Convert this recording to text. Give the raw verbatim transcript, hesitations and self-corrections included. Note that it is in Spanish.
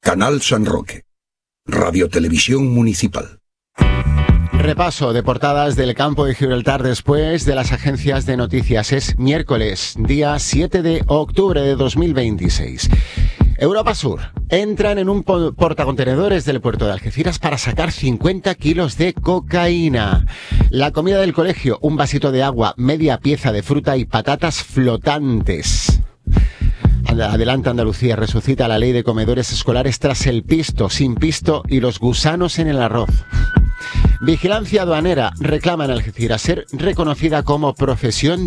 Canal San Roque. Radio Televisión Municipal. Repaso de portadas del campo de Gibraltar después de las agencias de noticias. Es miércoles, día siete de octubre de dos mil veintiséis. Europa Sur. Entran en un portacontenedores del puerto de Algeciras para sacar cincuenta kilos de cocaína. La comida del colegio, un vasito de agua, media pieza de fruta y patatas flotantes. Adelanta Andalucía, resucita la ley de comedores escolares tras el pisto, sin pisto y los gusanos en el arroz. Vigilancia aduanera reclama en Algeciras ser reconocida como profesión